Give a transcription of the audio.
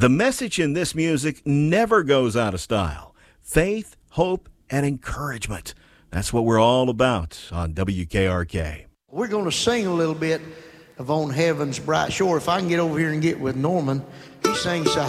The message in this music never goes out of style. Faith, hope, and encouragement. That's what we're all about on WKRK. We're going to sing a little bit of On Heaven's Bright Shore. If I can get over here and get with Norman, he sings so